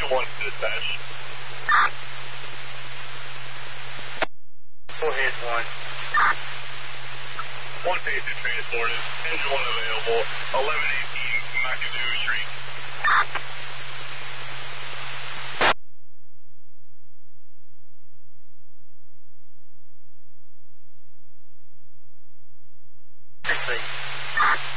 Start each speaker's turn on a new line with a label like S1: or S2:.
S1: 1 dispatch.
S2: Go ahead, 1.
S1: 1 basic transported. Engine 1 available. 1118 McAdoo Street.
S2: Receive.